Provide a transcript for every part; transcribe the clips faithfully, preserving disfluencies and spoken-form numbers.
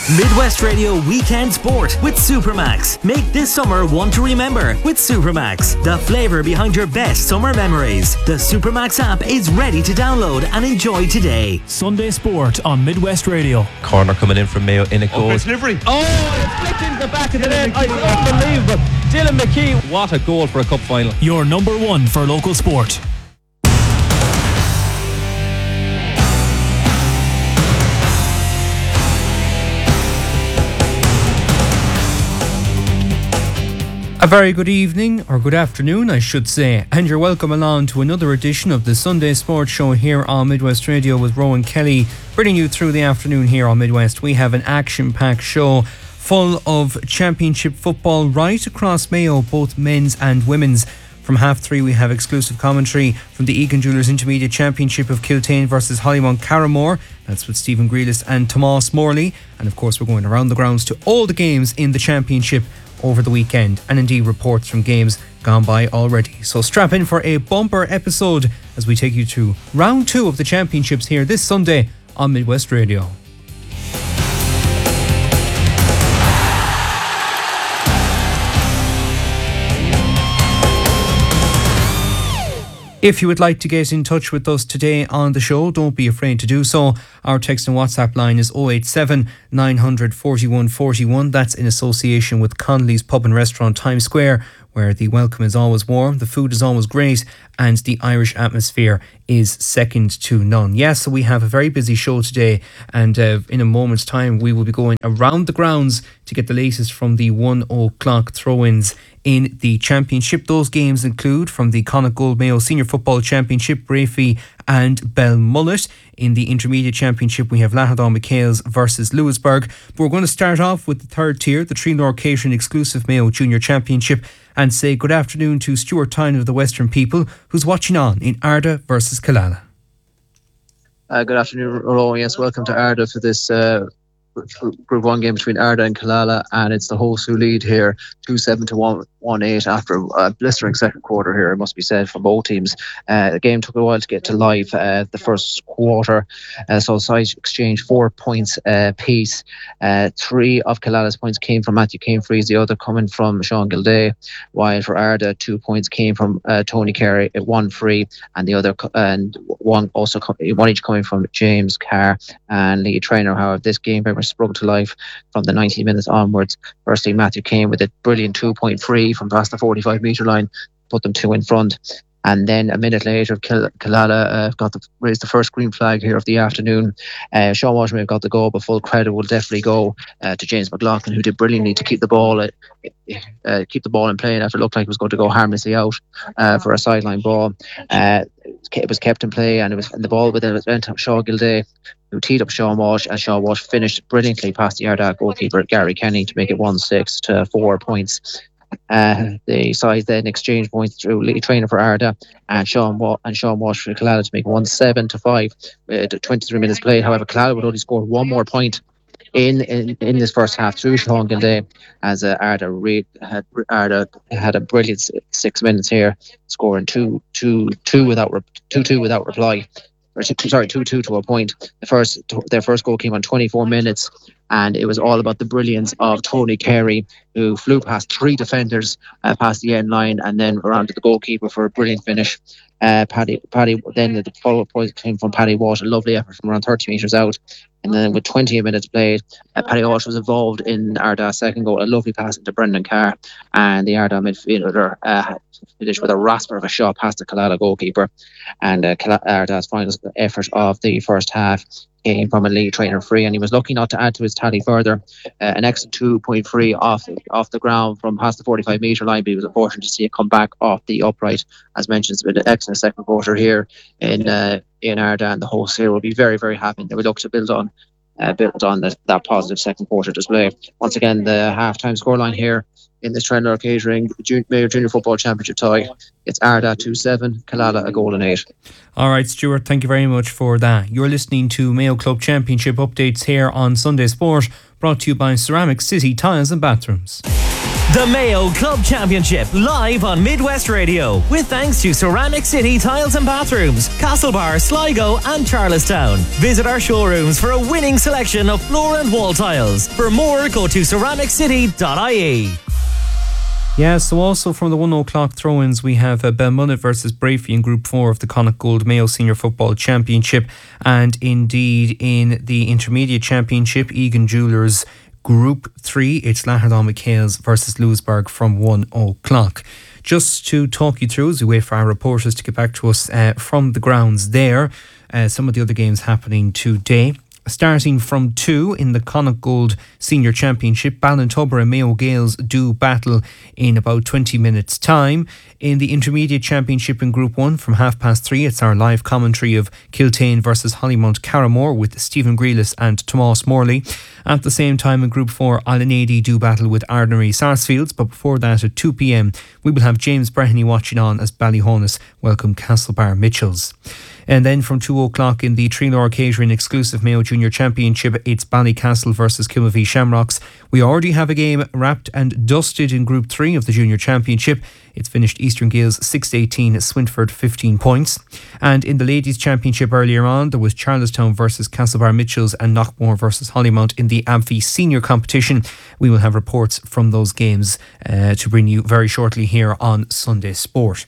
Midwest Radio Weekend Sport with Supermax. Make this summer one to remember with Supermax, the flavour behind your best summer memories. The Supermax app is ready to download and enjoy today. Sunday Sport on Midwest Radio. Corner coming in from Mayo, in it goes. Oh, delivery. Oh, it flicked into the back of the net. Unbelievable. Dylan McKee. What a goal for a cup final. Your number one for local sport. A very good evening, or good afternoon I should say, and you're welcome along to another edition of the Sunday Sports Show here on Midwest Radio with Rowan Kelly, bringing you through the afternoon here on Midwest. We have an action-packed show full of championship football right across Mayo, both men's and women's. From half three we have exclusive commentary from the Egan Jewellers Intermediate Championship of Kiltane versus Hollymount Carramore. That's with Stephen Grealis and Tomas Morley. And of course we're going around the grounds to all the games in the championship over the weekend, and indeed reports from games gone by already. So strap in for a bumper episode as we take you to round two of the championships here this Sunday on Midwest Radio. If you would like to get in touch with us today on the show, don't be afraid to do so. Our text and WhatsApp line is oh eight seven, nine hundred, forty-one forty-one. That's in association with Connolly's Pub and Restaurant Times Square, where the welcome is always warm, the food is always great, and the Irish atmosphere is second to none. Yes, so we have a very busy show today, and uh, in a moment's time we will be going around the grounds to get the latest from the one o'clock throw-ins in the championship. Those games include from the Connacht Gold Mayo Senior Football Championship, Brafey and Belmullet. In the Intermediate Championship we have Latterdale McHale's versus Lewisburg. But we're going to start off with the third tier, the Tree Nor Catering exclusive Mayo Junior Championship, and say good afternoon to Stuart Tyne of the Western People, who's watching on in Arda versus Killala. Uh, good afternoon, Rowan. Yes, welcome to Arda for this uh, Group one game between Arda and Killala, and it's the Hosts who lead here two seven to one one eight after a blistering second quarter here, it must be said, from both teams. Uh, the game took a while to get to live, uh, the first quarter, uh, so sides exchanged four points uh, piece. Uh, three of Killala's points came from Matthew Cainfreeze, the other coming from Sean Gilday, while for Arda two points came from uh, Tony Carey, one free, and the other and one also one each coming from James Carr and Lee Trainer. However, this game very much sprung to life from the ninety minutes onwards. Firstly, Matthew Cain with a brilliant two point free from past the forty-five metre line, put them two in front. And then a minute later, Killala uh, got the, raised the first green flag here of the afternoon. Uh, Sean Washington got the goal, but full credit will definitely go uh, to James McLaughlin, who did brilliantly to keep the ball uh, uh, keep the ball in play after it looked like it was going to go harmlessly out uh, for a sideline ball. Uh, it was kept in play, and it was and the ball with it went up Sean Gilday, who teed up Sean Walsh, and Sean Walsh finished brilliantly past the Arda goalkeeper Gary Kenny to make it one six to four points. Uh, the side then exchanged points through Lee Trainer for Arda and Sean Wa- and Sean Walsh for Killala to make one seven to five with twenty-three minutes played. However, Killala would only score one more point in in, in this first half through Sean Gilday, as uh, Arda re- had Arda had a brilliant six minutes here, scoring two two two without re- two two without reply. Or two, sorry, two two to a point. The first their first goal came on twenty-four minutes. And it was all about the brilliance of Tony Carey, who flew past three defenders, uh, past the end line, and then around to the goalkeeper for a brilliant finish. Uh, Paddy, Paddy. Then the follow-up point came from Paddy Walsh, a lovely effort from around thirty metres out. And then with twenty minutes played, uh, Paddy Walsh was involved in Arda's second goal, a lovely pass into Brendan Carr. And the Arda midfielder uh, finished with a rasper of a shot past the Killala goalkeeper. And uh, Arda's final effort of the first half came from a Lee Trainer free, and he was lucky not to add to his tally further. Uh, an excellent two point free off off the ground from past the forty-five metre line, but he was unfortunate to see it come back off the upright. As mentioned, it's been an excellent second quarter here in uh, in Arda, and the hosts here will be very, very happy. They will look to build on uh, build on that, that positive second quarter display. Once again, the half-time scoreline here in this Tree Nor Catering Jun- Mayo Junior Football Championship tie. It's Arda two seven, Killala a goal and eight. All right, Stuart, thank you very much for that. You're listening to Mayo Club Championship updates here on Sunday Sport, brought to you by Ceramic City Tiles and Bathrooms. The Mayo Club Championship, live on Midwest Radio, with thanks to Ceramic City Tiles and Bathrooms, Castlebar, Sligo and Charlestown. Visit our showrooms for a winning selection of floor and wall tiles. For more, go to ceramic city dot I E. Yeah, so also from the one o'clock throw-ins, we have uh, Belmunnet versus Brafey in Group four of the Connacht Gold Mayo Senior Football Championship. And indeed, in the Intermediate Championship, Egan Jewellers Group three, it's Lahardon McHale's versus Lewisburg from one o'clock. Just to talk you through, as we wait for our reporters to get back to us uh, from the grounds there, uh, some of the other games happening today. Starting from two in the Connacht Gold Senior Championship, Ballintubber and Mayo Gales do battle in about twenty minutes time. In the Intermediate Championship in Group one from half past three, it's our live commentary of Kiltane versus Hollymount Carramore with Stephen Grealis and Tomas Morley. At the same time in Group four, Alanady do battle with Ardnary Sarsfields, but before that at two p.m. we will have James Breheny watching on as Ballyhonus welcome Castlebar Mitchells. And then from two o'clock in the Trinor Catering exclusive Mayo Junior Championship, it's Ballycastle versus Kilmavie Shamrocks. We already have a game wrapped and dusted in Group three of the Junior Championship. It's finished Eastern Gales six eighteen, Swinford fifteen points. And in the Ladies Championship earlier on, there was Charlestown versus Castlebar Mitchells and Knockmore versus Hollymount in the A B V Senior competition. We will have reports from those games uh, to bring you very shortly here on Sunday Sport.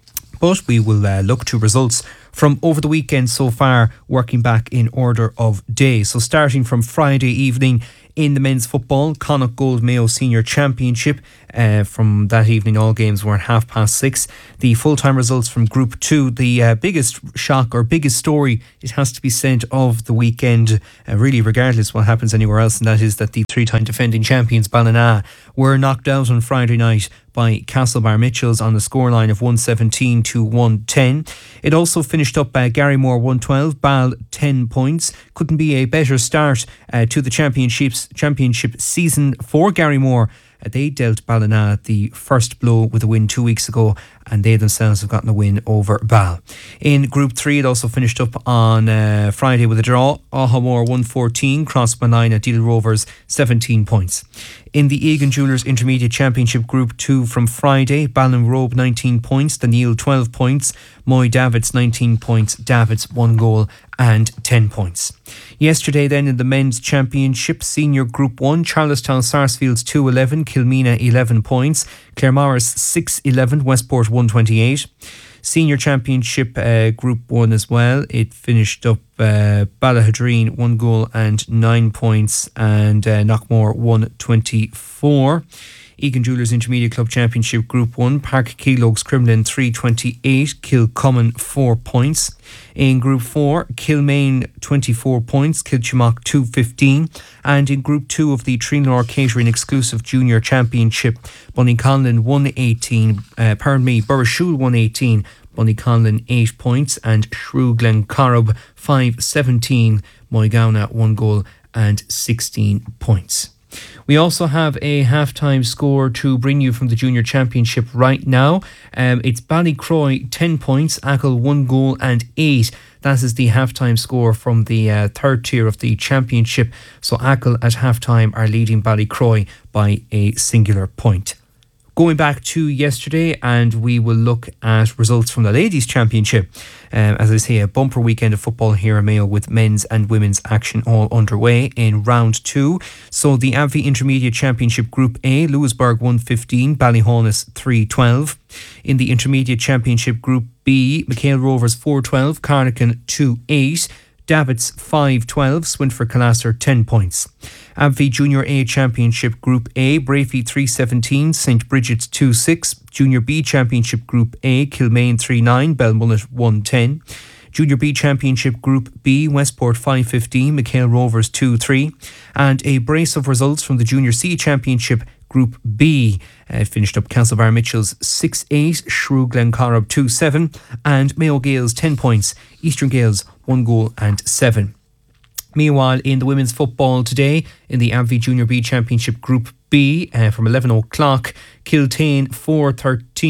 But we will uh, look to results from over the weekend so far, working back in order of day. So starting from Friday evening in the men's football, Connacht Gold Mayo Senior Championship. Uh, from that evening, all games were at half past six. The full-time results from Group two, the uh, biggest shock or biggest story, it has to be said, of the weekend, uh, really regardless what happens anywhere else, and that is that the three-time defending champions Ballina were knocked out on Friday night by Castlebar Mitchells on the scoreline of one seventeen to one ten. It also finished up by uh, Garrymore one twelve, Ball ten points. Couldn't be a better start uh, to the championships championship season for Garrymore. Uh, they dealt Ballina the first blow with a win two weeks ago, and they themselves have gotten a win over Ball. In Group three, it also finished up on uh, Friday with a draw. Ahamore one fourteen, Crossmanina, Deal Rovers seventeen points. In the Egan Jewellers Intermediate Championship Group two from Friday, Ballinrobe nineteen points, Daniel twelve points, Moy Davids nineteen points, Davids one goal and ten points. Yesterday then in the Men's Championship Senior Group one, Charlestown Sarsfields two eleven, Kilmina eleven points, Claremorris six eleven, Westport one twenty-eight. Senior Championship uh, Group one as well. It finished up uh, Ballahadreen one goal and nine points and uh, Knockmore one twenty-four. Egan Jewellers Intermediate Club Championship Group one, Park Keelogs Crumlin three twenty-eight, Kilcommon four points. In Group four, Kilmaine twenty-four points, Kilchimock two fifteen. And in Group two of the Trinor Catering exclusive Junior Championship, Bunnyconlin one eighteen, uh, pardon me, Burrishoole one eighteen, Bunnyconlin eight points, and Shrew Glen Corrib five seventeen, Moygauna one goal and sixteen points. We also have a half-time score to bring you from the Junior Championship right now. Um, it's Ballycroy ten points, Achill one goal and eight. That is the half-time score from the uh, third tier of the Championship. So Achill at half-time are leading Ballycroy by a singular point. Going back to yesterday, and we will look at results from the Ladies' Championship. Um, as I say, a bumper weekend of football here in Mayo with men's and women's action all underway in round two. So the A B V Intermediate Championship Group A, Lewisburg one fifteen, Ballyhonus three twelve. In the Intermediate Championship Group B, McHale Rovers four twelve, Carnican two eight. Davids five twelve, Swinford Calaster ten points. A B V Junior A Championship Group A, Brafey three seventeen, Saint Bridget's two six. Junior B Championship Group A, Kilmaine three nine, Belmullet one ten. Junior B Championship Group B, Westport five fifteen, McHale Rovers two three. And a brace of results from the Junior C Championship Group B. Uh, finished up Castlebar Mitchells six eight, Shrew Glen Corrib two seven, and Mayo Gales ten points, Eastern Gales one goal and seven. Meanwhile, in the women's football today, in the A B V Junior B Championship Group B, uh, from eleven o'clock, Kiltane four thirteen,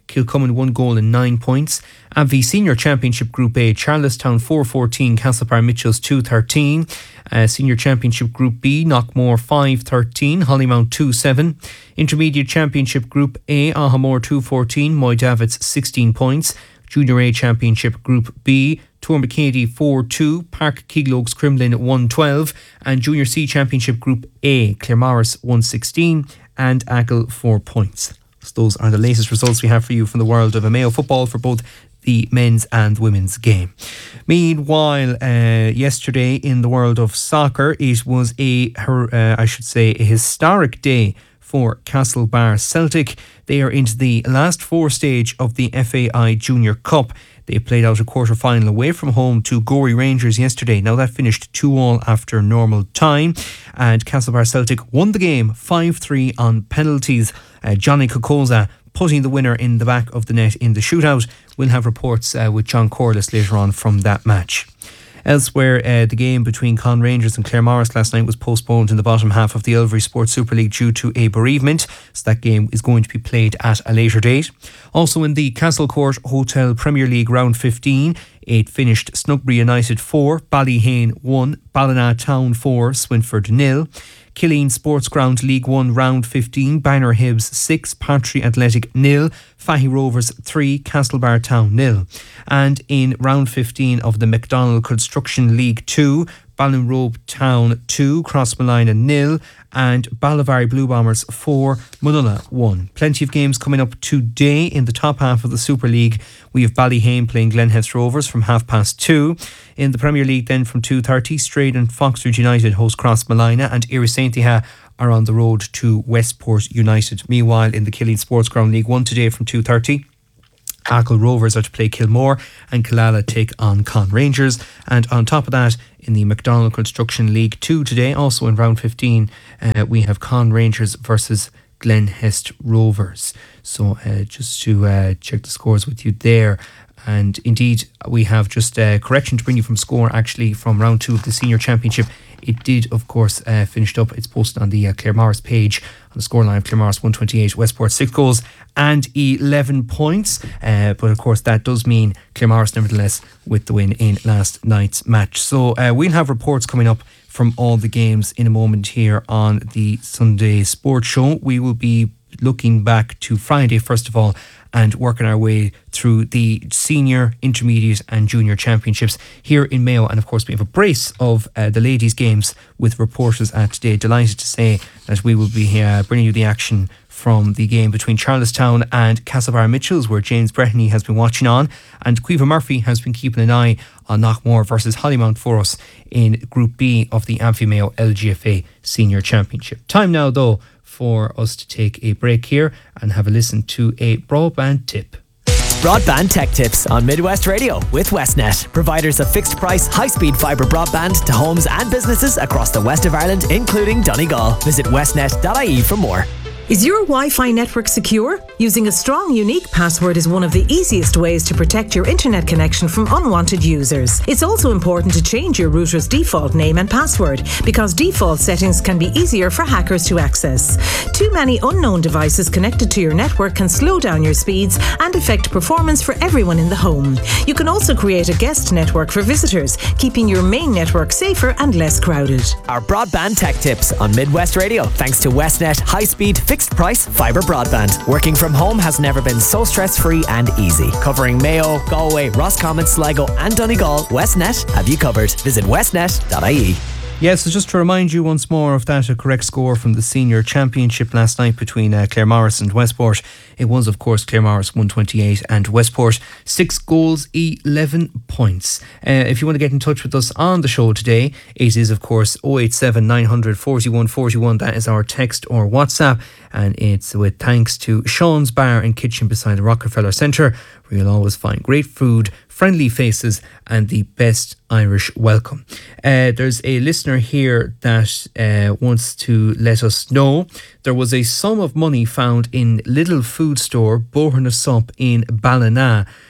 Kilcummin one goal and nine points. Abbey Senior Championship Group A, Charlestown four fourteen, Castlebar Mitchells two thirteen. Uh, Senior Championship Group B, Knockmore five thirteen, Hollymount two seven. Intermediate Championship Group A, Ahamore two fourteen, Moy Davits sixteen points. Junior A Championship Group B, Tourmacady four two, Park Keeglokes Crimlin one twelve, and Junior C Championship Group A, Claremorris one sixteen and Achill four points. So those are the latest results we have for you from the world of Mayo football for both the men's and women's game. Meanwhile, uh, yesterday in the world of soccer, it was a, uh, I should say, a historic day for Castlebar Celtic. They are into the last four stage of the F A I Junior Cup. They played out a quarter-final away from home to Gorey Rangers yesterday. Now that finished two all after normal time, and Castlebar Celtic won the game five three on penalties. Uh, Johnny Kokoza putting the winner in the back of the net in the shootout. We'll have reports uh, with John Corliss later on from that match. Elsewhere, uh, the game between Con Rangers and Claremorris last night was postponed in the bottom half of the Elvery Sports Super League due to a bereavement, so that game is going to be played at a later date. Also in the Castlecourt Hotel Premier League round fifteen, it finished Snugbury United four, Ballyhane one, Ballina Town four, Swinford nil. Killeen Sports Ground League one round fifteen, Banner Hibs six, Partry Athletic nil, Fahy Rovers three, Castlebar Town nil. And in round fifteen of the McDonald Construction League two, Ballinrobe Town two, Crossmolina nil, and Ballivary Blue Bombers four, Munulla one. Plenty of games coming up today in the top half of the Super League. We have Ballyhane playing Glenhest Rovers from half past two. In the Premier League then from two thirty, Strayed and Foxford United host Crossmolina, and Irisaintiha are on the road to Westport United. Meanwhile, in the Killeen Sports Ground League one today from two thirty, Achill Rovers are to play Kilmore and Killala take on Con Rangers. And on top of that, in the McDonald Construction League two today, also in round fifteen, uh, we have Con Rangers versus Glenhest Rovers. So uh, just to uh, check the scores with you there. And indeed, we have just a correction to bring you from score actually from round two of the Senior Championship. It did, of course, uh, finished up. It's posted on the uh, Claremorris page on the scoreline of Claremorris one twenty-eight, Westport six goals and eleven points. Uh, but of course, that does mean Claremorris, nevertheless, with the win in last night's match. So uh, we'll have reports coming up from all the games in a moment here on the Sunday Sports Show. We will be looking back to Friday, first of all, and working our way through the senior, intermediate and junior championships here in Mayo. And of course we have a brace of uh, the ladies' games with reporters at today. Delighted to say that we will be uh, bringing you the action from the game between Charlestown and Castlebar Mitchells, where James Breheny has been watching on, and Quiva Murphy has been keeping an eye on Knockmore versus Hollymount for us in Group B of the Amphy Mayo L G F A Senior Championship. Time now though for us to take a break here and have a listen to a broadband tip. Broadband Tech Tips on Midwest Radio with Westnet, providers of fixed price, high-speed fibre broadband to homes and businesses across the west of Ireland, including Donegal. Visit westnet dot I E for more. Is your Wi-Fi network secure? Using a strong, unique password is one of the easiest ways to protect your internet connection from unwanted users. It's also important to change your router's default name and password, because default settings can be easier for hackers to access. Too many unknown devices connected to your network can slow down your speeds and affect performance for everyone in the home. You can also create a guest network for visitors, keeping your main network safer and less crowded. Our Broadband Tech Tips on Midwest Radio, thanks to Westnet high-speed fixed price fibre broadband. Working from home has never been so stress-free and easy. Covering Mayo, Galway, Roscommon, Sligo and Donegal, Westnet have you covered. Visit westnet dot I E. Yes, so just to remind you once more of that, a correct score from the Senior Championship last night between uh, Claremorris and Westport. It was, of course, Claremorris one twenty-eight and Westport six goals, eleven points. Uh, if you want to get in touch with us on the show today, it is, of course, oh eight seven nine hundred forty-one forty-one. That is our text or WhatsApp. And it's with thanks to Sean's Bar and Kitchen beside the Rockefeller Centre, where you'll always find great food, friendly faces and the best Irish welcome. Uh, there's a listener here that uh, wants to let us know there was a sum of money found in Little Food Store, Bohernasup in Ballina.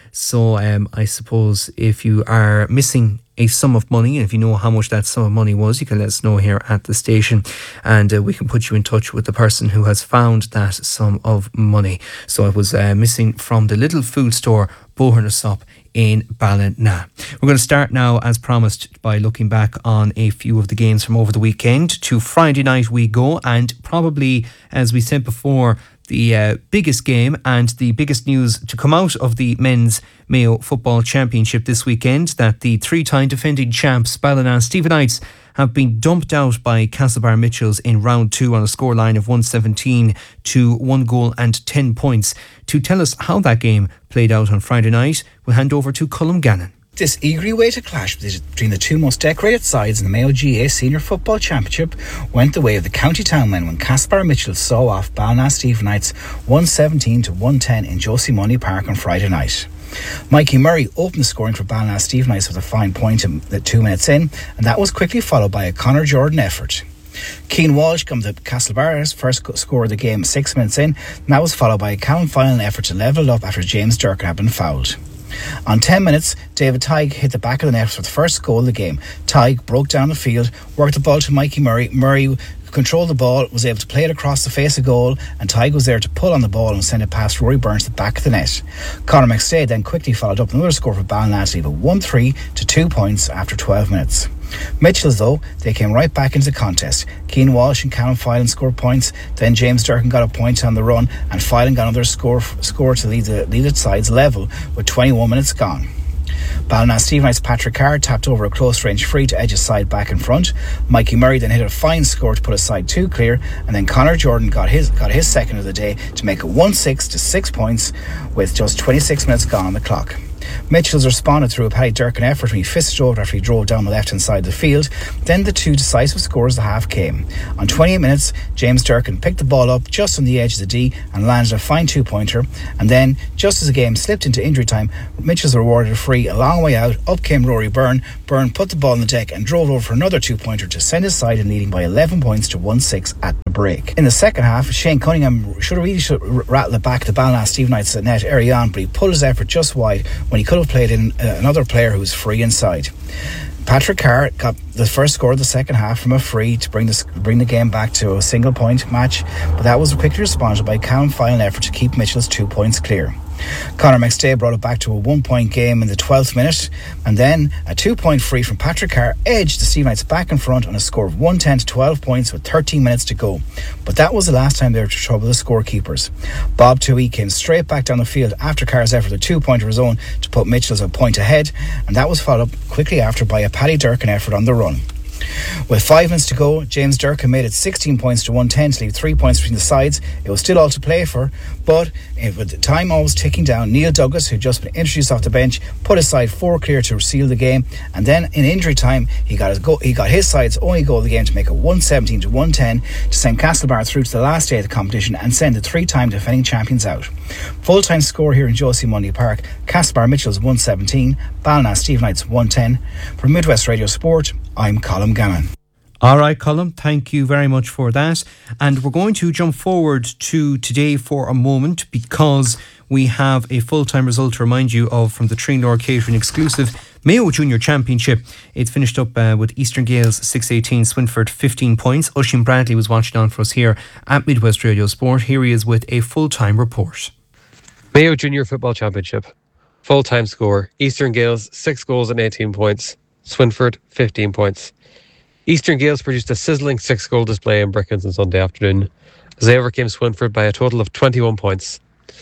So um, I suppose if you are missing a sum of money, and if you know how much that sum of money was, you can let us know here at the station, and uh, we can put you in touch with the person who has found that sum of money. So it was uh, missing from the little food store Bohernasop in Ballina. We're going to start now, as promised, by looking back on a few of the games from over the weekend. To Friday night we go, and probably, as we said before, the uh, biggest game and the biggest news to come out of the Men's Mayo Football Championship this weekend, that the three-time defending champs Ballina Stephenites have been dumped out by Castlebar Mitchells in round two on a scoreline of one seventeen to one goal and ten points. To tell us how that game played out on Friday night, we'll hand over to Colm Gannon. This eagerly awaited clash between the two most decorated sides in the Mayo G A A Senior Football Championship went the way of the County Town men when Castlebar Mitchell saw off Ballina Stephenites one seventeen to one ten in Josie Money Park on Friday night. Mikey Murray opened the scoring for Ballina Stephenites with a fine point at two minutes in, and that was quickly followed by a Conor Jordan effort. Cian Walsh comes to Castlebar's first score of the game six minutes in, and that was followed by a Callum Finan effort to level it up after James Durkin had been fouled. On ten minutes, David Tighe hit the back of the net for the first goal of the game. Tighe broke down the field, worked the ball to Mikey Murray. Murray controlled the ball, was able to play it across the face of goal, and Tighe was there to pull on the ball and send it past Rory Byrne to the back of the net. Conor McStay then quickly followed up another score for Ballina to leave it one three to two points after twelve minutes. Mitchells, though, they came right back into the contest. Cian Walsh and Callum Finan scored points, then James Durkin got a point on the run, and Finan got another score score to lead the lead its sides level with twenty-one minutes gone. Ballina Stephenites' Patrick Carr tapped over a close range free to edge his side back in front. Mikey Murray then hit a fine score to put his side two clear, and then Conor Jordan got his got his second of the day to make it one six to six points with just twenty-six minutes gone on the clock. Mitchells responded through a Paddy Durkin effort when he fisted over after he drove down the left hand side of the field. Then the two decisive scores of the half came. On twenty-eight minutes, James Durkin picked the ball up just on the edge of the D and landed a fine two-pointer. And then, just as the game slipped into injury time, Mitchells were awarded a free a long way out. Up came Rory Byrne. Byrne put the ball on the deck and drove over for another two-pointer to send his side in leading by eleven points to one six at the break. In the second half, Shane Cunningham should have really should rattled it back to Ballina Stephenites net early on, but he pulled his effort just wide when he could have played in uh, another player who was free inside. Patrick Carr got the first score of the second half from a free to bring the, bring the game back to a single point match, but that was quickly responded by Callum Finan effort to keep Mitchell's two points clear. Conor McStay brought it back to a one-point game in the twelfth minute, and then a two-point free from Patrick Carr edged the Stephenites back in front on a score of one ten to twelve points with thirteen minutes to go. But that was the last time they were to trouble the scorekeepers. Bob Toohey came straight back down the field after Carr's effort a two-pointer of his own to put Mitchells a point ahead, and that was followed up quickly after by a Paddy Durkin effort on the run. With five minutes to go, James Durkin made it sixteen points to one ten to leave three points between the sides. It was still all to play for, but with the time always ticking down, Neil Douglas, who'd just been introduced off the bench, put his side four clear to seal the game, and then in injury time he got his go- he got his side's only goal of the game to make it one seventeen to one ten to send Castlebar through to the last day of the competition and send the three-time defending champions out. Full-time score here in Josie Money Park: Castlebar Mitchells one seventeen, Ballina Stephenites one ten. For Midwest Radio Sport, I'm Colm Gannon. All right, Colm, thank you very much for that. And we're going to jump forward to today for a moment because we have a full-time result to remind you of from the Trinor Catering exclusive Mayo Junior Championship. It finished up uh, with Eastern Gales six eighteen, Swinford fifteen points. Oisin Bradley was watching on for us here at Midwest Radio Sport. Here he is with a full-time report. Mayo Junior Football Championship. Full-time score: Eastern Gales six goals and eighteen points. Swinford fifteen points. Eastern Gales produced a sizzling six-goal display in Brickens on Sunday afternoon as they overcame Swinford by a total of twenty-one points.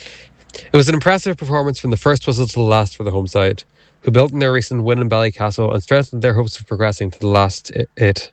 It was an impressive performance from the first whistle to the last for the home side, who built on their recent win in Ballycastle and strengthened their hopes of progressing to the last eight.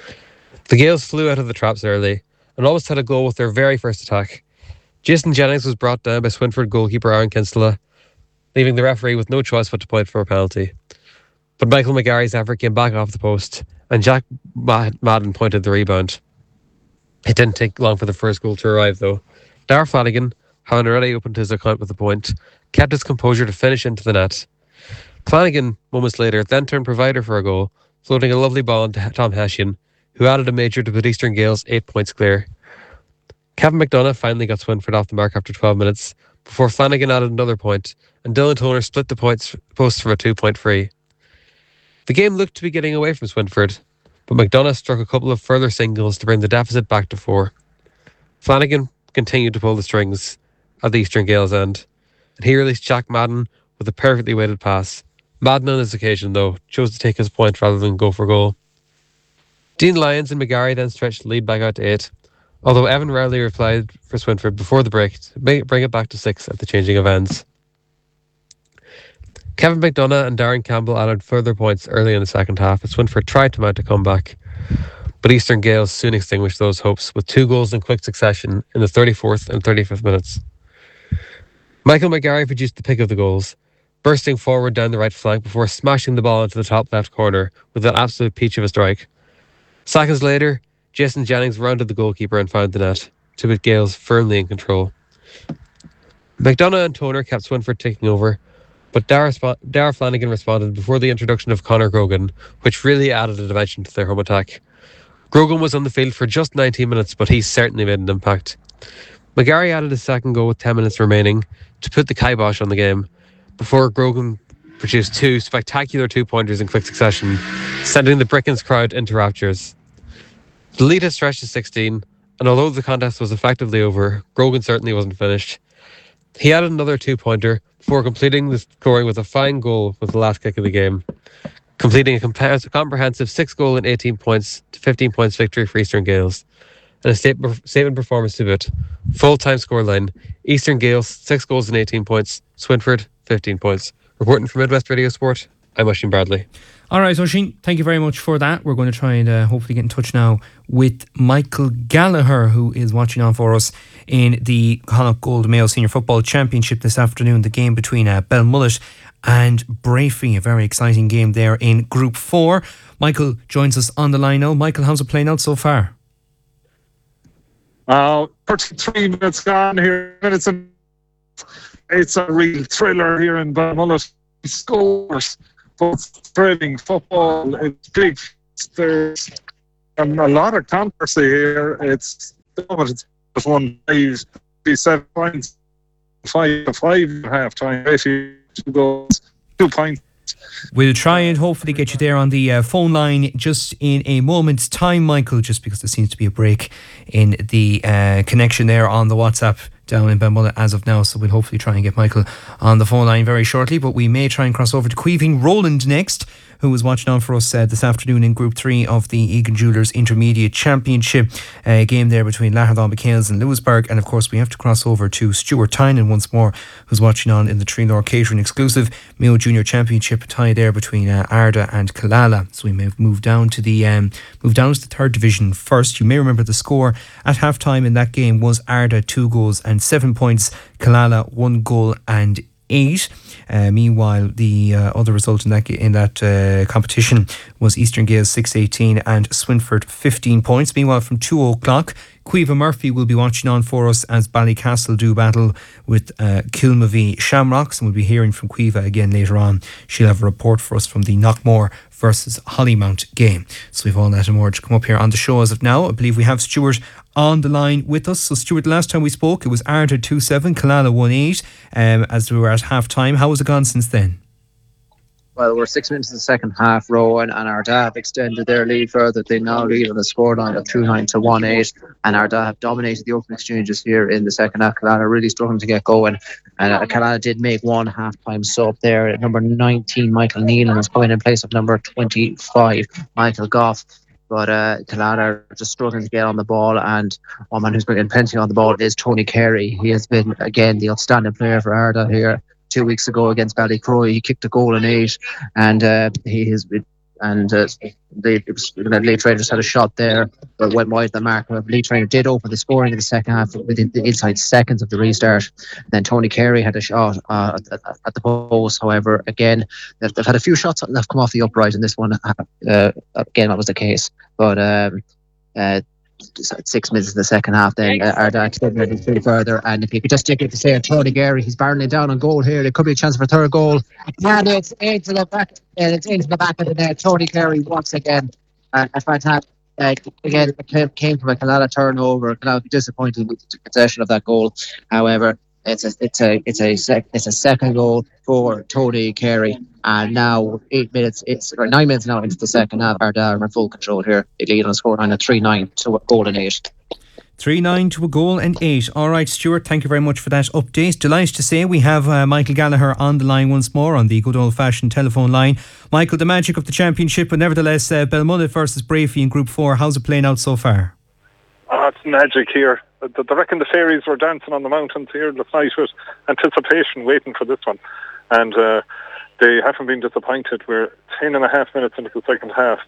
The Gales flew out of the traps early and almost had a goal with their very first attack. Jason Jennings was brought down by Swinford goalkeeper Aaron Kinstala, leaving the referee with no choice but to point for a penalty. But Michael McGarry's effort came back off the post, and Jack Madden pointed the rebound. It didn't take long for the first goal to arrive, though. Dar Flanagan, having already opened his account with the point, kept his composure to finish into the net. Flanagan, moments later, then turned provider for a goal, floating a lovely ball into Tom Hessian, who added a major to put Eastern Gales eight points clear. Kevin McDonough finally got Swinford off the mark after twelve minutes, before Flanagan added another point, and Dylan Toner split the points post from a two-point free. The game looked to be getting away from Swinford, but McDonough struck a couple of further singles to bring the deficit back to four. Flanagan continued to pull the strings at the Eastern Gales end, and he released Jack Madden with a perfectly weighted pass. Madden on this occasion, though, chose to take his point rather than go for goal. Dean Lyons and McGarry then stretched the lead back out to eight, although Evan rarely replied for Swinford before the break to bring it back to six at the changing of ends. Kevin McDonough and Darren Campbell added further points early in the second half as Swinford tried to mount a comeback, but Eastern Gales soon extinguished those hopes with two goals in quick succession in the thirty-fourth and thirty-fifth minutes. Michael McGarry produced the pick of the goals, bursting forward down the right flank before smashing the ball into the top left corner with an absolute peach of a strike. Seconds later, Jason Jennings rounded the goalkeeper and found the net, to put Gales firmly in control. McDonough and Toner kept Swinford ticking over, but Dara, Sp- Dara Flanagan responded before the introduction of Conor Grogan, which really added a dimension to their home attack. Grogan was on the field for just nineteen minutes, but he certainly made an impact. McGarry added a second goal with ten minutes remaining to put the kibosh on the game, before Grogan produced two spectacular two-pointers in quick succession, sending the Brickens crowd into raptures. The lead had stretched to sixteen, and although the contest was effectively over, Grogan certainly wasn't finished. He added another two-pointer before completing the scoring with a fine goal with the last kick of the game, completing a comp- comprehensive six-goal and eighteen points to fifteen points victory for Eastern Gales. And a statement, statement performance to boot. Full-time scoreline: Eastern Gales six goals and eighteen points, Swinford fifteen points. Reporting from Midwest Radio Sport, I'm Oisín Bradley. All right, Oisín, thank you very much for that. We're going to try and uh, hopefully get in touch now with Michael Gallagher, who is watching on for us in the Connacht Gold Mayo Senior Football Championship this afternoon. The game between uh, Belmullet and Brafey, a very exciting game there in Group four. Michael joins us on the line now. Michael, how's it playing out so far? Uh, thirty-three minutes gone here. Minutes and it's a real thriller here in Belmullet. Scores, both thrilling football. It's big. There's um, a lot of controversy here. It's it's just one five, seven points, five to five at half time. If you two goals, two points. We'll try and hopefully get you there on the uh, phone line just in a moment's time, Michael, just because there seems to be a break in the uh, connection there on the WhatsApp down in Belmullet as of now, so we'll hopefully try and get Michael on the phone line very shortly, but we may try and cross over to Queeving Roland next, who was watching on for us uh, this afternoon in Group three of the Egan Jewelers Intermediate Championship, a uh, game there between Lahardon McHales and Lewisburg. And of course we have to cross over to Stuart Tynan once more, who's watching on in the Trelaw Catering exclusive Mayo Junior Championship tie there between uh, Arda and Killala. So we may have moved down to the um, move down to the third division first. You may remember the score at half time in that game was Arda two goals and seven points, Killala one goal and eight. Uh, meanwhile, the uh, other result in that in that uh, competition was Eastern Gales six eighteen and Swinford fifteen points. Meanwhile, from two o'clock, Cueva Murphy will be watching on for us as Ballycastle do battle with uh, Kilmavie Shamrocks, and we'll be hearing from Cueva again later on. She'll have a report for us from the Knockmore versus Hollymount game. So we've all that and more to come up here on the show as of now. I believe we have Stuart on the line with us. So Stuart, the last time we spoke, it was Arda two seven, Killala one eight, um, as we were at half time. How has it gone since then? Well, we're six minutes in the second half, Rowan, and Arda have extended their lead further. They now lead on the scoreline of two nine to one eight, and Arda have dominated the open exchanges here in the second half. Killala really struggling to get going, and uh, Killala did make one half-time sub there. At number nineteen, Michael Nealon is coming in place of number twenty-five, Michael Goff. But uh, Killala are just struggling to get on the ball, and one man who's been getting plenty on the ball is Tony Carey. He has been, again, the outstanding player for Arda here. Two weeks ago against Ballycroy, he kicked a goal in eight, and uh, he has been, and uh, they, it was, Leigh Trainer just had a shot there, but went wide of the mark. Leigh Trainer did open the scoring in the second half within the inside seconds of the restart. Then Tony Carey had a shot uh, at, at the post. However, again, they've, they've had a few shots that have come off the upright, and this one, uh, again, that was the case. But um, uh, six minutes in the second half, then uh, Arda extended it pretty further. And if you could just take it to say, Tony Gary, he's barreling down on goal here. There could be a chance for a third goal. And it's into the back, and it's into the back of the net. Tony Gary once again, uh, a fantastic. Uh, again, it came from a Killala turnover. Killala be disappointed with the possession of that goal. However, It's a it's a it's a sec, it's a second goal for Tony Carey, and now eight minutes it's or nine minutes now into the second half. Ardagh are in full control here. They lead on a scoreline of three nine to a goal and eight. three nine to a goal and eight. All right, Stuart, thank you very much for that update. Delighted to say we have uh, Michael Gallagher on the line once more on the good old-fashioned telephone line. Michael, the magic of the championship, but nevertheless, uh, Belmullet versus Brafey in Group four. How's it playing out so far? Oh, it's magic here. I reckon the fairies were dancing on the mountains here last night with anticipation, waiting for this one. And uh, they haven't been disappointed. We're ten and a half minutes into the second half,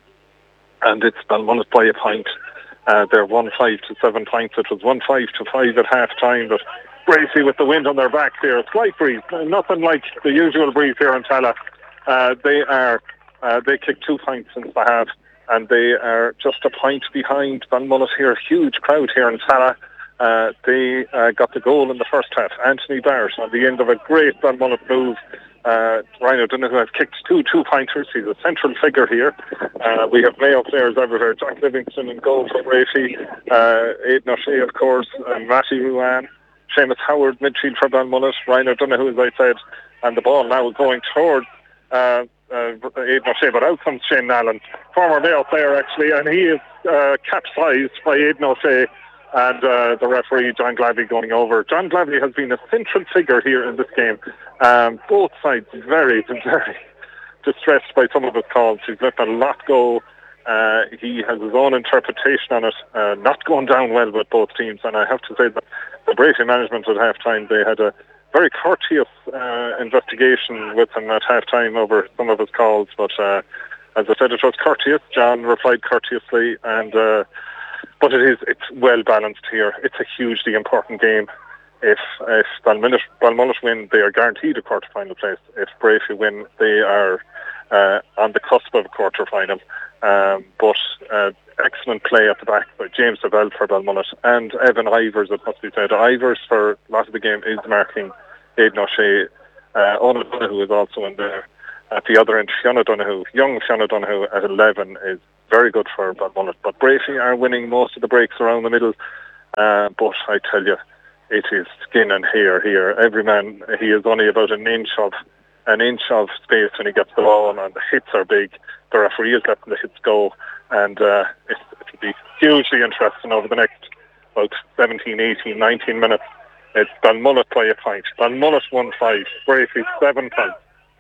and it's Belmullet by a point. Uh, they're one five to seven points. It was one five to five at half time, but Bracey with the wind on their back there. A slight breeze, nothing like the usual breeze here in Tallaght. Uh, they are uh, they kicked two points since the half, and they are just a point behind Belmullet here. Huge crowd here in Tallaght. Uh, they uh, got the goal in the first half. Anthony Barrett on the end of a great Belmullet move. Uh, Ryan O'Donoghue has kicked two two-pointers. He's a central figure here. Uh, we have Mayo players everywhere. Jack Livingston in goal for Brafey. Uh, Aidan O'Shea, of course, and Matty Ruan. Seamus Howard, midfield for Belmullet. Ryan O'Donoghue, as I said. And the ball now going towards uh, uh, Aidan O'Shea, but out comes Shane Allen, former Mayo player actually, and he is uh, capsized by Aidan O'Shea. And uh, the referee, John Glavey, going over. John Glavey has been a central figure here in this game. Um, both sides very, very distressed by some of his calls. He's let a lot go. Uh, he has his own interpretation on it. Uh, not going down well with both teams. And I have to say that the Brafey management at half-time, they had a very courteous uh, investigation with him at half-time over some of his calls. But uh, as I said, it was courteous. John replied courteously, and... Uh, But it is, it's well balanced here. It's a hugely important game. If if Balmullet, Balmullet win, they are guaranteed a quarter-final place. If Brafey win, they are uh, on the cusp of a quarter-final. Um, but uh, excellent play at the back by James Devell for Balmullet and Evan Ivers, it must be said. Ivers, for a lot of the game, is marking Aidan O'Shea. Uh, Owen Donoghue is also in there. At the other end, Fiona Donoghue, young Fiona Donoghue at eleven is very good for Belmullet. But Brafey are winning most of the breaks around the middle. Uh, but I tell you, it is skin and hair here. Every man, he is only about an inch of an inch of space when he gets the ball, and the hits are big. The referee is letting the hits go, and uh, it will be hugely interesting over the next about seventeen, eighteen, nineteen minutes. It's Belmullet by a point. Belmullet one five, Brafey seven points.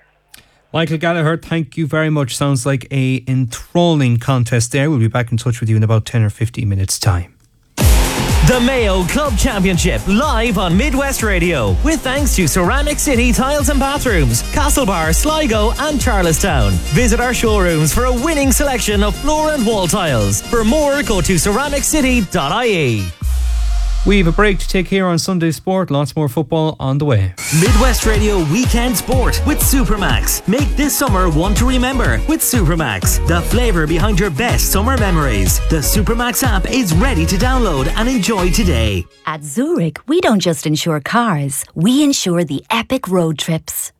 Michael Gallagher, thank you very much. Sounds like a enthralling contest there. We'll be back in touch with you in about ten or fifteen minutes' time. The Mayo Club Championship live on Midwest Radio with thanks to Ceramic City Tiles and Bathrooms, Castlebar, Sligo and Charlestown. Visit our showrooms for a winning selection of floor and wall tiles. For more, go to ceramic city dot I E. We have a break to take here on Sunday Sport. Lots more football on the way. Midwest Radio Weekend Sport with Supermax. Make this summer one to remember with Supermax. The flavour behind your best summer memories. The Supermax app is ready to download and enjoy today. At Zurich, we don't just insure cars, we insure the epic road trips.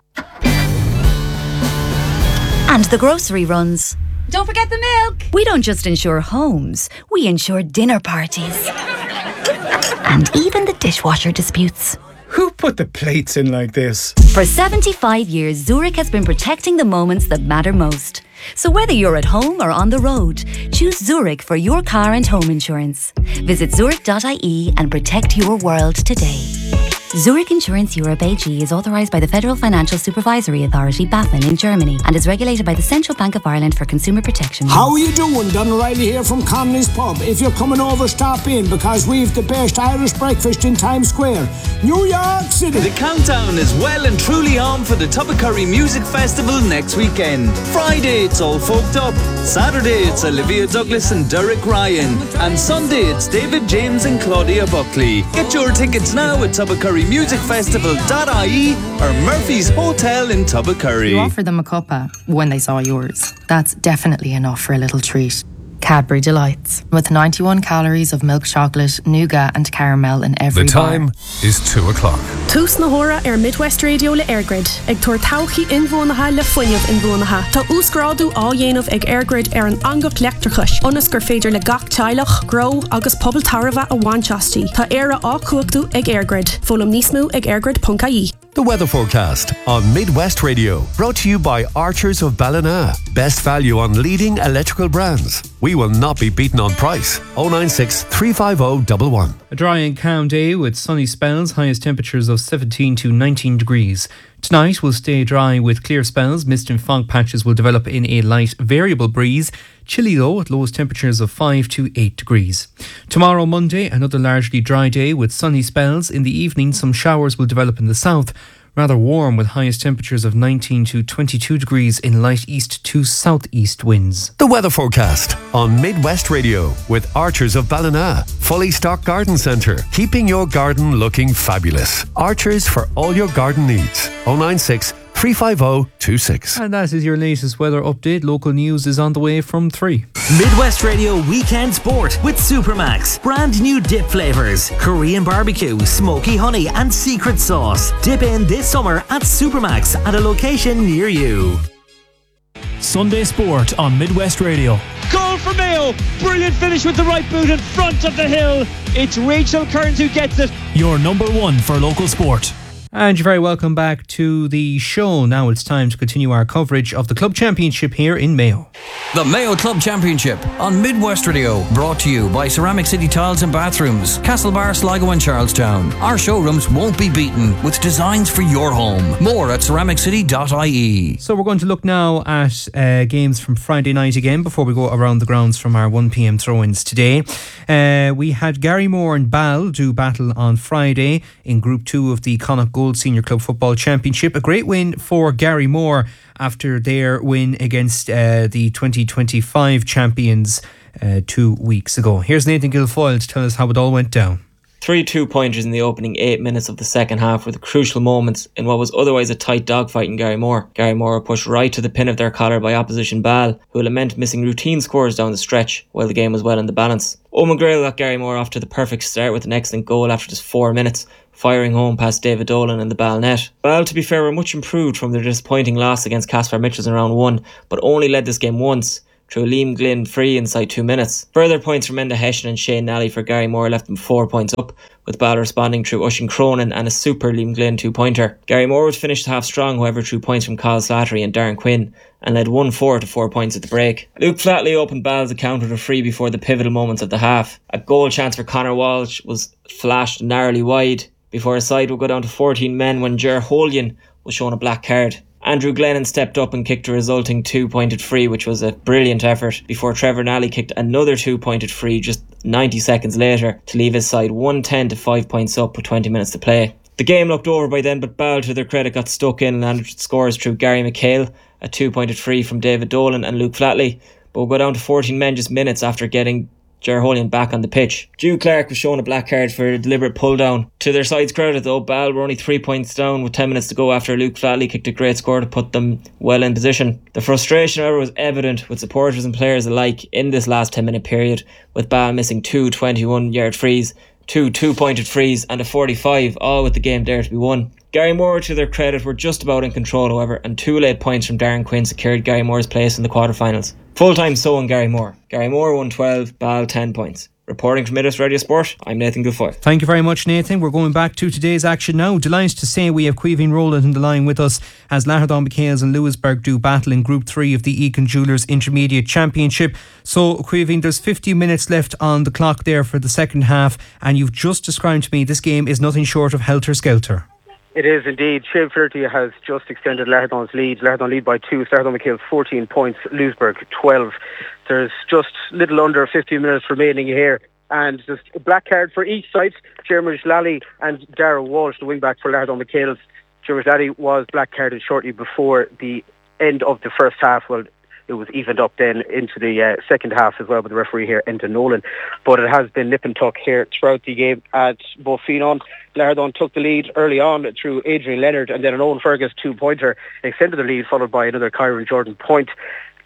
And the grocery runs. Don't forget the milk. We don't just insure homes, we insure dinner parties. And even the dishwasher disputes. Who put the plates in like this? For seventy-five years, Zurich has been protecting the moments that matter most. So whether you're at home or on the road, choose Zurich for your car and home insurance. Visit zurich dot I E and protect your world today. Zurich Insurance Europe A G is authorised by the Federal Financial Supervisory Authority, BaFin, in Germany and is regulated by the Central Bank of Ireland for consumer protection. How are you doing? Don O'Reilly here from Conley's Pub. If you're coming over, stop in because we've the best Irish breakfast in Times Square, New York City. The countdown is well and truly on for the Tubbercurry Music Festival next weekend. Friday it's All Folked Up, Saturday it's Olivia Douglas and Derek Ryan, and Sunday it's David James and Claudia Buckley. Get your tickets now at Tubbercurry music festival dot I E or Murphy's Hotel in Tubbercurry. You offered them a cuppa when they saw yours. That's definitely enough for a little treat. Cadbury Delights, with ninety-one calories of milk chocolate, nougat and caramel in every The time bar. is two o'clock. Tús na hóra ar Midwest Radio le Airgrid. Ag tuair tauchaí inmhónatha le foiineamh inmhónatha. Tá úscrádu á dhéanamh ag Airgrid ar an angach leachtarchais. Onas gur féidir le gach teilech, gro agus pobl tarva a bhainteastí. Tá éire á cuachtaú ag Airgrid. Fólam níos mó ag airgrid dot I E. The weather forecast on Midwest Radio, brought to you by Archers of Ballina. Best value on leading electrical brands. We will not be beaten on price. oh nine six, three five oh, one one. A dry and calm day with sunny spells, highest temperatures of seventeen to nineteen degrees. Tonight will stay dry with clear spells. Mist and fog patches will develop in a light variable breeze. Chilly though, at lowest temperatures of five to eight degrees. Tomorrow, Monday, another largely dry day with sunny spells. In the evening, some showers will develop in the south. Rather warm with highest temperatures of nineteen to twenty-two degrees in light east to southeast winds. The weather forecast on Midwest Radio with Archers of Ballina. Fully stocked garden centre, keeping your garden looking fabulous. Archers for all your garden needs. oh nine six, three five oh, two six. And that is your latest weather update. Local news is on the way from three. Midwest Radio Weekend Sport with Supermax. Brand new dip flavours. Korean barbecue, smoky honey and secret sauce. Dip in this summer at Supermax at a location near you. Sunday Sport on Midwest Radio. Goal for Mayo. Brilliant finish with the right boot in front of the hill. It's Rachel Kearns who gets it. Your number one for local sport. And you're very welcome back to the show. Now it's time to continue our coverage of the club championship here in Mayo. The Mayo Club Championship on Midwest Radio, brought to you by Ceramic City Tiles and Bathrooms, Castlebar, Sligo and Charlestown. Our showrooms won't be beaten with designs for your home. More at ceramic city dot I E. So we're going to look now at uh, games from Friday night again before we go around the grounds from our one p.m. throw-ins today. Uh, we had Garrymore and Ball do battle on Friday in Group two of the Connacht Gold Senior Club Football Championship. A great win for Garrymore after their win against uh, the twenty twenty-five champions uh, two weeks ago. Here's Nathan Guilfoyle to tell us how it all went down. Three two-pointers in the opening eight minutes of the second half were the crucial moments in what was otherwise a tight dogfight in Garrymore. Garrymore were pushed right to the pin of their collar by opposition Ball, who lament missing routine scores down the stretch while the game was well in the balance. Owen Grail got Garrymore off to the perfect start with an excellent goal after just four minutes, firing home past David Dolan in the Ball net. Ball, to be fair, were much improved from their disappointing loss against Caspar Mitchells in round one, but only led this game once, through a Liam Glynn free inside two minutes. Further points from Enda Hession and Shane Nally for Garrymore left them four points up, with Ball responding through Oisin Cronin and a super Liam Glynn two-pointer. Garrymore would finish the half strong, however, through points from Kyle Slattery and Darren Quinn, and led one four to four points at the break. Luke Flatley opened Ball's account with a free before the pivotal moments of the half. A goal chance for Conor Walsh was flashed narrowly wide before his side would go down to fourteen men when Ger Holian was shown a black card. Andrew Glennon stepped up and kicked a resulting two-pointed free, which was a brilliant effort, before Trevor Nally kicked another two-pointed free just ninety seconds later to leave his side one ten to five points up with twenty minutes to play. The game looked over by then, but Ball, to their credit, got stuck in and landed scores through Gary McHale, a two-pointed free from David Dolan and Luke Flatley, but would go down to fourteen men just minutes after getting Ger Holian back on the pitch. Jude Clark was shown a black card for a deliberate pull down. To their side's credit though, Ball were only three points down with ten minutes to go after Luke Flatley kicked a great score to put them well in position. The frustration, however, was evident with supporters and players alike in this last ten minute period, with Ball missing two twenty-one yard frees, two two-pointed frees and a forty-five, all with the game there to be won. Garrymore, to their credit, were just about in control however, and two late points from Darren Quinn secured Garrymore's place in the quarterfinals. Full-time so in Garrymore. Garrymore won twelve, Ball ten points. Reporting from Midwest Radio Sport, I'm Nathan Guilfoyle. Thank you very much, Nathan. We're going back to today's action now. Delighted to say we have Caoimhín Rowland on the line with us as Latterdon McHales and Lewisburg do battle in Group three of the Egan Jewellers Intermediate Championship. So, Caoimhín, there's fifty minutes left on the clock there for the second half, and you've just described to me this game is nothing short of helter-skelter. It is indeed. Shane Flaherty has just extended Latterdon's lead. Latterdon lead by two. Latterdon McHale fourteen points. Lewisburg twelve. There's just little under fifteen minutes remaining here. And just a black card for each side. Jeremy Lally and Darragh Walsh, the wing back for Latterdon McHale. Jeremy Lally was black carded shortly before the end of the first half. Well, it was evened up then into the uh, second half as well by the referee here, Enda Nolan. But it has been nip and tuck here throughout the game at Beaufinon. Latterdon took the lead early on through Adrian Leonard, and then an Owen Fergus two-pointer extended the lead, followed by another Kyron Jordan point.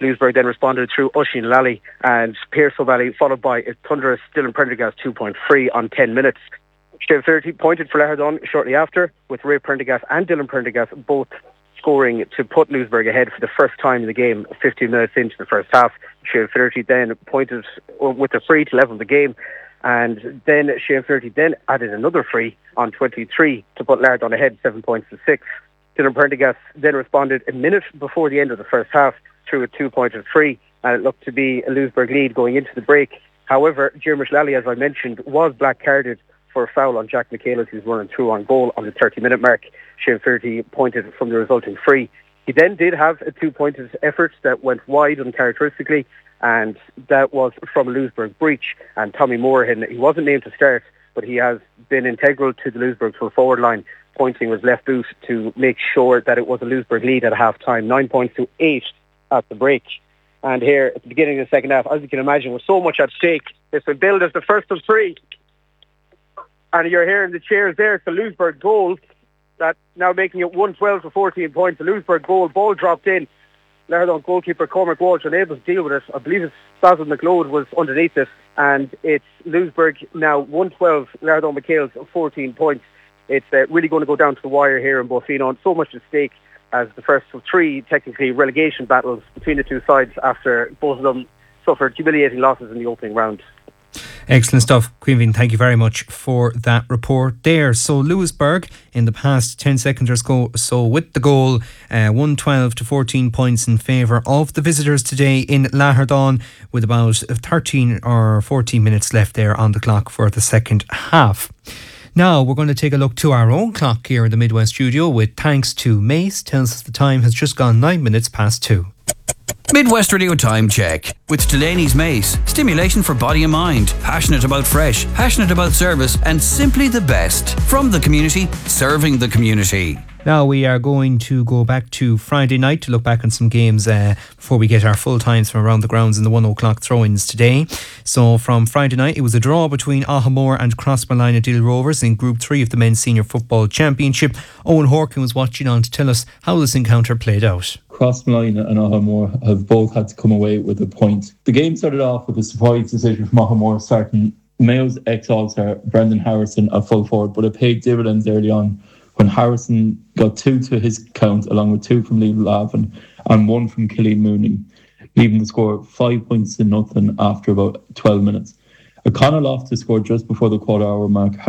Louisburg then responded through Oisin Lally and Pierce O'Malley, followed by a thunderous Dylan Prendergast two-point free on ten minutes. Shave thirty pointed for Lahardon shortly after, with Ray Prendergast and Dylan Prendergast both scoring to put Louisburg ahead for the first time in the game, fifteen minutes into the first half. Shave thirty then pointed with a free to level the game, and then Shave thirty then added another free on twenty-three to put Lahardon ahead seven points to six. Dylan Prendergast then responded a minute before the end of the first half through a two-pointed free, and it looked to be a Louisburg lead going into the break. However, Jeremy Lally, as I mentioned, was black-carded for a foul on Jack Michaelis, who's running through on goal on the thirty-minute mark. Shave thirty pointed from the resulting free. He then did have a two-pointed effort that went wide uncharacteristically, and that was from a Louisburg breach. And Tommy Moorhan, he wasn't named to start, but he has been integral to the Louisburg full forward line, pointing with left boot to make sure that it was a Louisburg lead at half-time, nine points to eight at the break. And here, at the beginning of the second half, as you can imagine, with so much at stake, it's been billed as the first of three. And you're hearing the cheers there. It's the Louisburg goal, that now making it one twelve to fourteen points. The Louisburg goal, ball dropped in. Lahardon goalkeeper Cormac Walsh unable to deal with it. I believe it's Basil McLeod was underneath it. And it's Louisburg now one twelve, Lahardon McHale's fourteen points. It's uh, really going to go down to the wire here in Bofino. So much at stake as the first of three, technically, relegation battles between the two sides after both of them suffered humiliating losses in the opening round. Excellent stuff, Queenveen. Thank you very much for that report there. So Louisburg in the past ten seconds or so, so with the goal, uh, one twelve to fourteen points in favour of the visitors today in Lahardon, with about thirteen or fourteen minutes left there on the clock for the second half. Now we're going to take a look to our own clock here in the Midwest studio with thanks to Mace. Tells us the time has just gone nine minutes past two. Midwest Radio Time Check with Delaney's Mace. Stimulation for body and mind. Passionate about fresh, passionate about service, and simply the best. From the community, serving the community. Now we are going to go back to Friday night to look back on some games uh, before we get our full times from around the grounds in the one o'clock throw-ins today. So from Friday night, it was a draw between Ahamore and Crossmolina Dill Rovers in Group three of the Men's Senior Football Championship. Owen Horkin was watching on to tell us how this encounter played out. Crossmolina and Ahamore have both had to come away with a point. The game started off with a surprise decision from Ahamore, starting Mayo's ex-All-Star Brendan Harrison at full forward, but it paid dividends early on when Harrison got two to his count, along with two from Liam Lavin and one from Killeen Mooney, leaving the score five points to nothing after about twelve minutes. O'Connor Loftus scored just before the quarter hour mark.